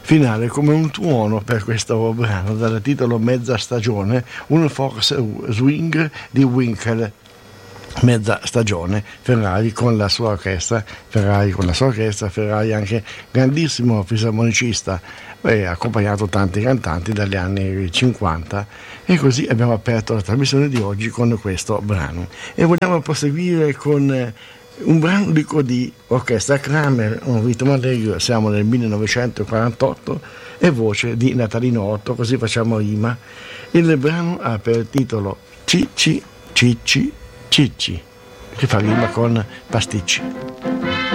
finale come un tuono per questo brano dal titolo Mezza stagione, un fox swing di Winkel. Mezza stagione, Ferrari con la sua orchestra, Ferrari anche grandissimo fisarmonicista, ha accompagnato tanti cantanti dagli anni 50, e così abbiamo aperto la trasmissione di oggi con questo brano e vogliamo proseguire con un brano di orchestra Kramer, un ritmo allegro. Siamo nel 1948 e voce di Natalino Otto, così facciamo rima. Il brano ha per titolo Cicci Cicci Cicci, che fa rima con pasticci.